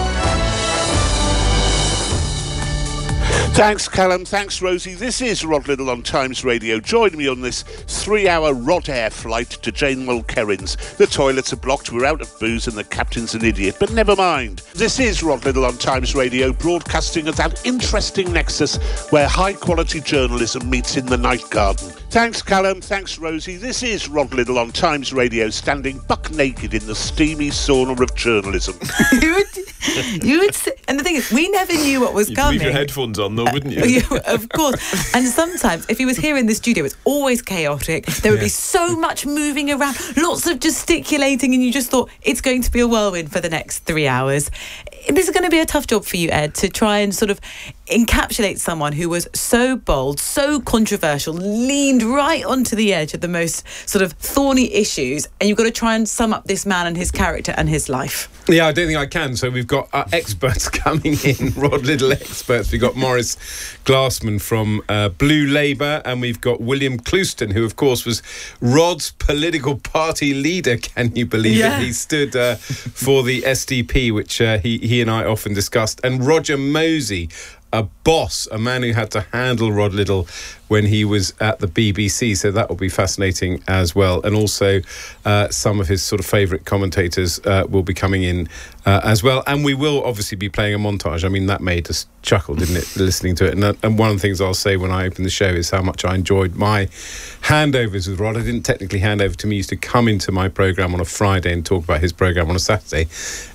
Thanks, Callum. Thanks, Rosie. This is Rod Liddle on Times Radio. Join me on this 3-hour Rod Air flight to Jane Mulkerrin's. The toilets are blocked, we're out of booze, and the captain's an idiot. But never mind. This is Rod Liddle on Times Radio, broadcasting at that interesting nexus where high-quality journalism meets in the night garden. Thanks, Callum. Thanks, Rosie. This is Rod Liddle on Times Radio, standing buck naked in the steamy sauna of journalism. You would say, and the thing is, we never knew what was coming. You'd leave your headphones on, though, wouldn't you? Of course. And sometimes, if he was here in the studio, it's always chaotic. There would be so much moving around, lots of gesticulating, and you just thought, it's going to be a whirlwind for the next 3 hours. This is going to be a tough job for you, Ed, to try and sort of encapsulate someone who was so bold, so controversial, leaned right onto the edge of the most sort of thorny issues, and you've got to try and sum up this man and his character and his life. Yeah, I don't think I can. So we've got our experts coming in, Rod Liddle experts. We've got Maurice Glassman from Blue Labour, and we've got William Clouston, who, of course, was Rod's political party leader. Can you believe it? He stood for the SDP, which he and I often discussed. And Roger Mosey, a boss, a man who had to handle Rod Liddle when he was at the BBC, so that will be fascinating as well. And also some of his sort of favourite commentators will be coming in as well. And we will obviously be playing a montage. I mean, that made us chuckle, didn't it, listening to it? And one of the things I'll say when I open the show is how much I enjoyed my handovers with Rod. I didn't technically hand over to him. He used to come into my programme on a Friday and talk about his programme on a Saturday.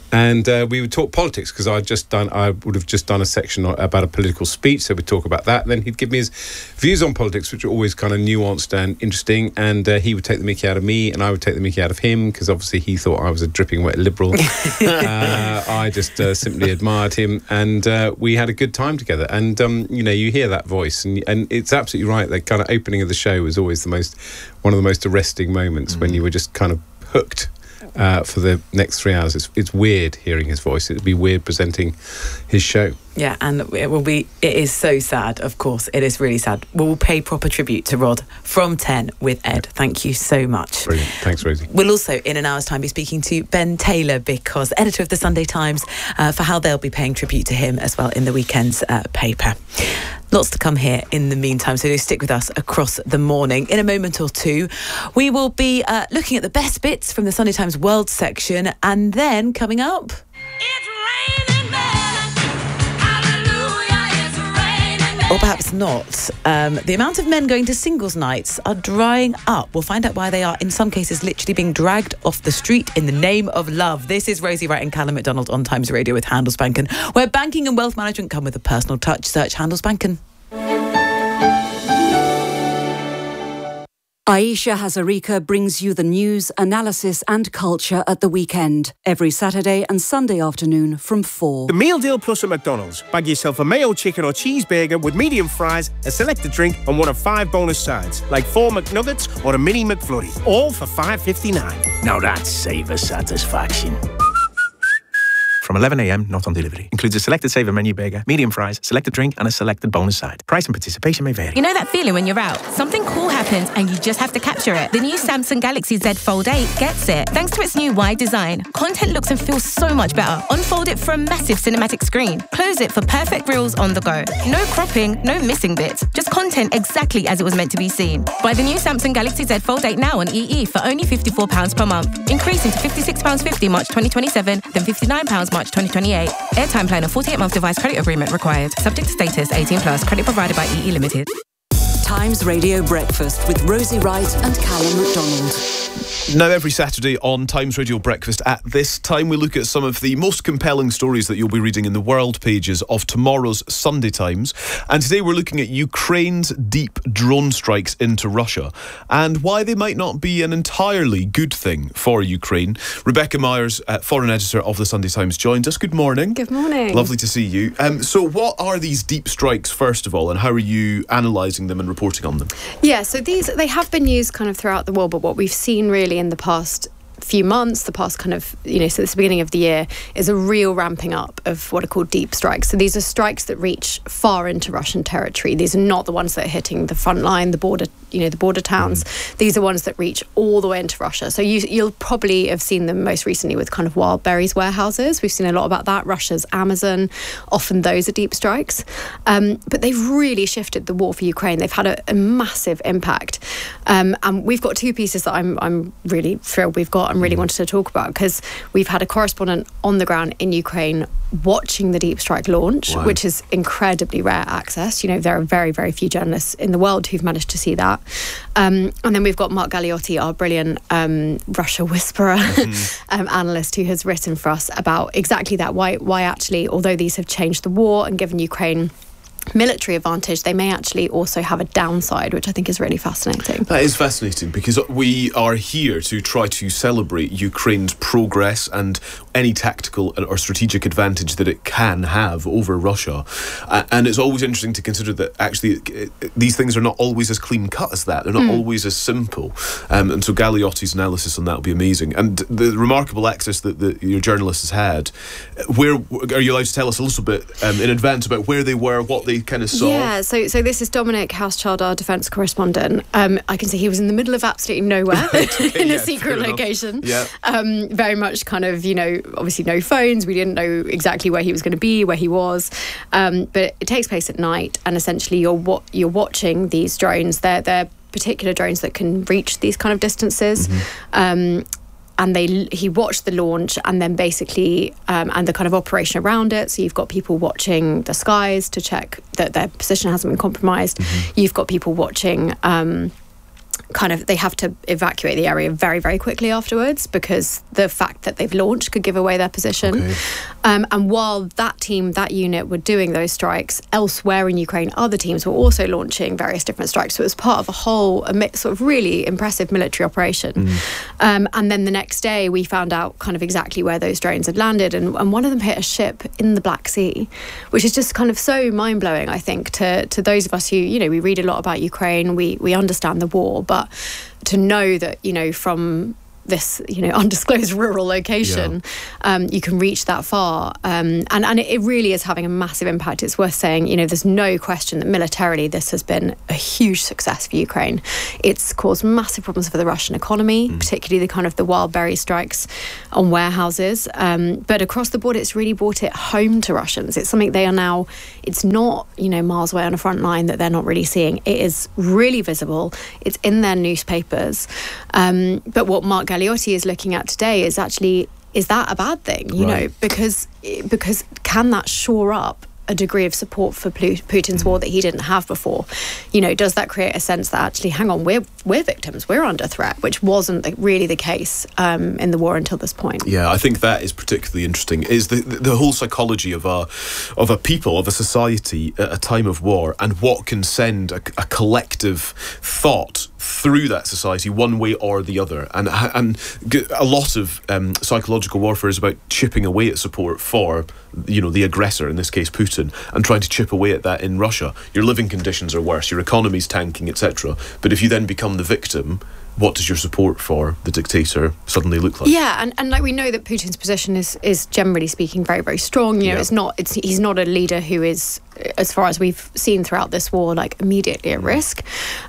And we would talk politics because I would have just done a section about a political speech, so we'd talk about that. And then he'd give me his views on politics, which are always kind of nuanced and interesting. And he would take the mickey out of me, and I would take the mickey out of him because obviously he thought I was a dripping wet liberal. I just simply admired him, and we had a good time together. And you hear that voice, and it's absolutely right. The kind of opening of the show was always one of the most arresting moments when you were just kind of hooked. For the next 3 hours. It's weird hearing his voice. It'd be weird presenting his show. Yeah, and it is so sad, of course. It is really sad. We'll pay proper tribute to Rod from 10 with Ed. Thank you so much. Brilliant. Thanks, Rosie. We'll also, in an hour's time, be speaking to Ben Taylor, because editor of the Sunday Times, for how they'll be paying tribute to him as well in the weekend's paper. Lots to come here in the meantime, so do stick with us across the morning. In a moment or two, we will be looking at the best bits from the Sunday Times World section, and then coming up... Or perhaps not. The amount of men going to singles nights are drying up. We'll find out why they are, in some cases, literally being dragged off the street in the name of love. This is Rosie Wright and Callum McDonald on Times Radio with Handelsbanken, where banking and wealth management come with a personal touch. Search Handelsbanken. Aisha Hazarika brings you the news, analysis and culture at the weekend, every Saturday and Sunday afternoon from 4. The Meal Deal Plus at McDonald's. Bag yourself a mayo chicken or cheeseburger with medium fries, a selected drink and one of 5 bonus sides, like 4 McNuggets or a mini McFlurry, all for $5.59. Now that's saver satisfaction. From 11 a.m, not on delivery. Includes a selected saver menu burger, medium fries, selected drink and a selected bonus side. Price and participation may vary. You know that feeling when you're out? Something cool happens and you just have to capture it. The new Samsung Galaxy Z Fold 8 gets it. Thanks to its new wide design, content looks and feels so much better. Unfold it for a massive cinematic screen. Close it for perfect reels on the go. No cropping, no missing bits. Just content exactly as it was meant to be seen. Buy the new Samsung Galaxy Z Fold 8 now on EE for only £54 per month. Increasing to £56.50 March 2027, then £59 March 2028. Airtime plan and 48-month device credit agreement required. Subject to status, 18+. Credit provided by EE Limited. Times Radio Breakfast with Rosie Wright and Callum McDonald. Now, every Saturday on Times Radio Breakfast at this time, we look at some of the most compelling stories that you'll be reading in the world pages of tomorrow's Sunday Times. And today we're looking at Ukraine's deep drone strikes into Russia and why they might not be an entirely good thing for Ukraine. Rebecca Myers, foreign editor of the Sunday Times, joins us. Good morning. Good morning. Lovely to see you. So what are these deep strikes, first of all, and how are you analysing them and reporting on them? Yeah, so they have been used kind of throughout the world, but what we've seen really in the past few months, the past kind of, since the beginning of the year, is a real ramping up of what are called deep strikes. So these are strikes that reach far into Russian territory. These are not the ones that are hitting the front line, the border, the border towns. These are ones that reach all the way into Russia. So you'll probably have seen them most recently with kind of Wildberries warehouses. We've seen a lot about that. Russia's Amazon, often those are deep strikes. But they've really shifted the war for Ukraine. They've had a massive impact. And we've got two pieces that I'm really thrilled we've got and really wanted to talk about, because we've had a correspondent on the ground in Ukraine watching the deep strike launch, which is incredibly rare access. There are very, very few journalists in the world who've managed to see that. And then we've got Mark Galeotti, our brilliant Russia whisperer analyst, who has written for us about exactly that, why actually, although these have changed the war and given Ukraine military advantage, they may actually also have a downside, which I think is really fascinating. That is fascinating, because we are here to try to celebrate Ukraine's progress and any tactical or strategic advantage that it can have over Russia. And it's always interesting to consider that actually these things are not always as clean cut as that. They're not always as simple. And so Galeotti's analysis on that will be amazing. And the remarkable access that your journalist has had, where are you allowed to tell us a little bit in advance about where they were, what they kind of saw? Yeah, so this is Dominic Housechild, our defence correspondent. I can see he was in the middle of absolutely nowhere in a secret location. Yeah. Very much kind of, obviously no phones. We didn't know exactly where he was going to be, where he was. But it takes place at night, and essentially you're watching these drones. They're particular drones that can reach these kind of distances. And he watched the launch, and then basically and the kind of operation around it. So you've got people watching the skies to check that their position hasn't been compromised. You've got people watching they have to evacuate the area very, very quickly afterwards, because the fact that they've launched could give away their position. Okay. And while that unit were doing those strikes, elsewhere in Ukraine, other teams were also launching various different strikes. So it was part of a whole sort of really impressive military operation. And then the next day we found out kind of exactly where those drones had landed, and one of them hit a ship in the Black Sea, which is just kind of so mind-blowing, I think, to those of us who, we read a lot about Ukraine, we understand the war, but to know that, from this, undisclosed rural location, you can reach that far. And it really is having a massive impact. It's worth saying, there's no question that militarily this has been a huge success for Ukraine. It's caused massive problems for the Russian economy, particularly the wild berry strikes on warehouses. But across the board, it's really brought it home to Russians. It's something they are now, it's not, miles away on a front line that they're not really seeing. It is really visible. It's in their newspapers. But what Mark Galeotti is looking at today is actually, is that a bad thing? You know, because can that shore up a degree of support for Putin's war that he didn't have before? Does that create a sense that actually, hang on, we're victims, we're under threat, which wasn't really the case in the war until this point. Yeah, I think that is particularly interesting, is the whole psychology of a people, of a society at a time of war, and what can send a collective thought through that society one way or the other. And a lot of psychological warfare is about chipping away at support for the aggressor, in this case Putin, and trying to chip away at that in Russia. Your living conditions are worse, your economy's tanking, etc. But if you then become the victim, what does your support for the dictator suddenly look like? Yeah, and we know that Putin's position is generally speaking very, very strong. He's not a leader who is, as far as we've seen throughout this war, immediately at risk.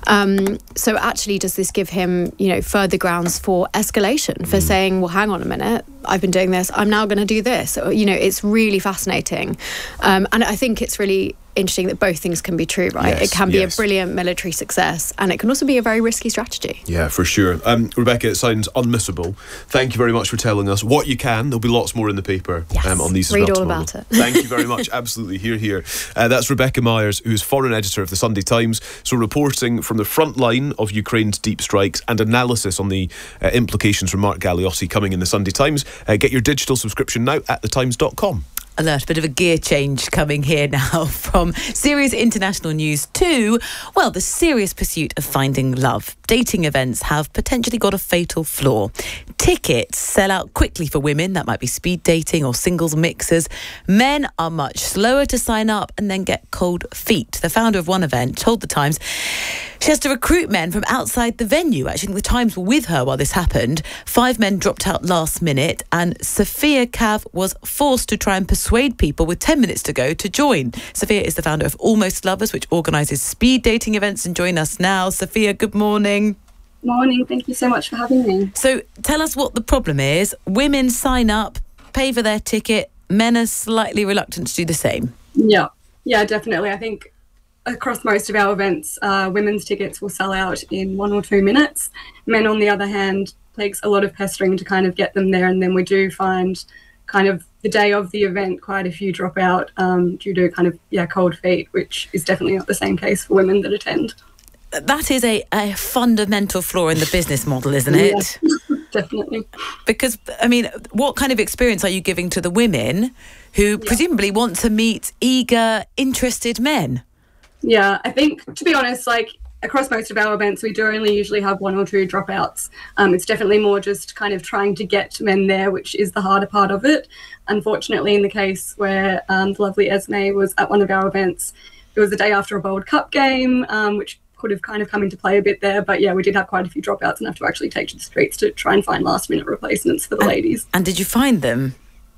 So actually, does this give him, further grounds for escalation, for saying, well, hang on a minute, I've been doing this, I'm now going to do this? It's really fascinating. And I think it's really interesting that both things can be true, right? Yes, it can be a brilliant military success, and it can also be a very risky strategy. Yeah, for sure. Rebecca, it sounds unmissable. Thank you very much for telling us what you can. There'll be lots more in the paper on these as well. Read all tomorrow. about it. Thank you very much. Absolutely. Hear. That's Rebecca Myers, who's foreign editor of the Sunday Times, so reporting from the front line of Ukraine's deep strikes, and analysis on the implications from Mark Galeotti coming in the Sunday Times. Get your digital subscription now at thetimes.com. Alert, a bit of a gear change coming here now from serious international news to, well, the serious pursuit of finding love. Dating events have potentially got a fatal flaw. Tickets sell out quickly for women, that might be speed dating or singles mixers. Men are much slower to sign up and then get cold feet. The founder of one event told The Times she has to recruit men from outside the venue. Actually, The Times were with her while this happened. 5 men dropped out last minute, and Sophia Cav was forced to try and persuade people with 10 minutes to go to join. Sophia is the founder of Almost Lovers, which organises speed dating events, and join us now. Sophia, good morning. Morning, thank you so much for having me. So tell us what the problem is. Women sign up, pay for their ticket, men are slightly reluctant to do the same. Yeah, definitely. I think across most of our events, women's tickets will sell out in 1 or 2 minutes. Men, on the other hand, takes a lot of pestering to kind of get them there, and then we do find kind of the day of the event quite a few drop out due to kind of cold feet, which is definitely not the same case for women that attend. That is a fundamental flaw in the business model, isn't it? Yeah, definitely. Because, I mean, what kind of experience are you giving to the women who presumably want to meet eager, interested men? Yeah, I think, to be honest, across most of our events, we do only usually have 1 or 2 dropouts. It's definitely more just kind of trying to get men there, which is the harder part of it. Unfortunately, in the case where the lovely Esme was at one of our events, it was the day after a World Cup game, which could have kind of come into play a bit there. But we did have quite a few dropouts and have to actually take to the streets to try and find last-minute replacements for the ladies. And did you find them?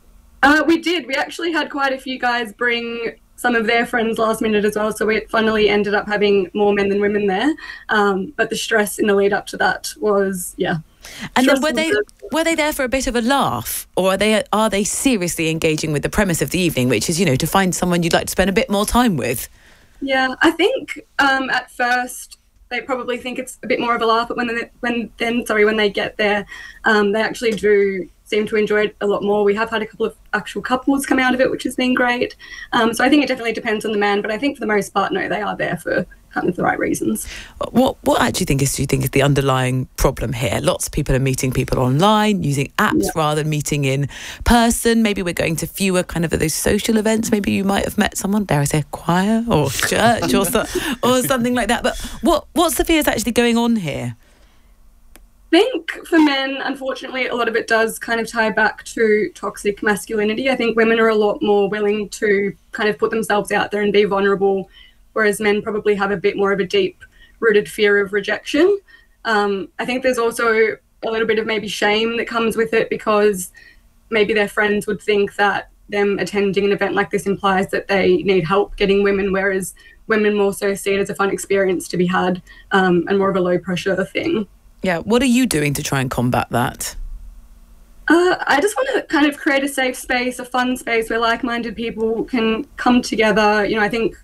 We did. We actually had quite a few guys bring some of their friends last minute as well, so we finally ended up having more men than women there. But the stress in the lead up to that was, And then were they there for a bit of a laugh, or are they seriously engaging with the premise of the evening, which is, to find someone you'd like to spend a bit more time with? Yeah, I think at first they probably think it's a bit more of a laugh, but when they get there, they actually do seem to enjoy it a lot more. We have had a couple of actual couples come out of it, which has been great. So I think it definitely depends on the man, but I think for the most part, no, they are there for kind of the right reasons. What actually do you think is the underlying problem here? Lots of people are meeting people online, using apps rather than meeting in person. Maybe we're going to fewer kind of those social events. Maybe you might have met someone, dare I say, a choir or church or something like that. But what Sophia, is actually going on here? I think for men, unfortunately, a lot of it does kind of tie back to toxic masculinity. I think women are a lot more willing to kind of put themselves out there and be vulnerable, whereas men probably have a bit more of a deep-rooted fear of rejection. I think there's also a little bit of maybe shame that comes with it, because maybe their friends would think that them attending an event like this implies that they need help getting women, whereas women more so see it as a fun experience to be had, and more of a low-pressure thing. Yeah, what are you doing to try and combat that? I just want to kind of create a safe space, a fun space where like-minded people can come together. You know, I think